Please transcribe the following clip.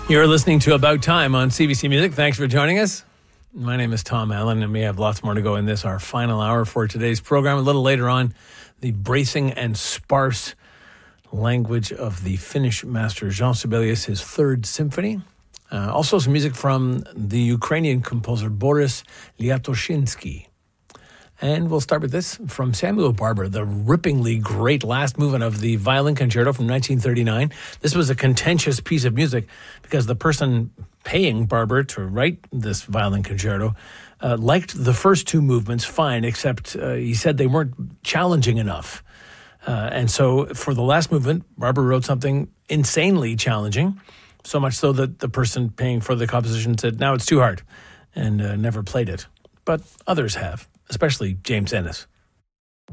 You're listening to About Time on CBC Music. Thanks for joining us. My name is Tom Allen, and we have lots more to go in this, our final hour for today's program. A little later on, the bracing and sparse language of the Finnish master Jean Sibelius, his Third Symphony. Also some music from the Ukrainian composer Boris Liatoshinsky. And we'll start with this from Samuel Barber, the ripplingly great last movement of the Violin Concerto from 1939. This was a contentious piece of music because the person paying Barber to write this Violin Concerto liked the first two movements fine, except he said they weren't challenging enough. And so for the last movement, Barber wrote something insanely challenging, so much so that the person paying for the composition said, now it's too hard, and never played it. But others have, especially James Ennis.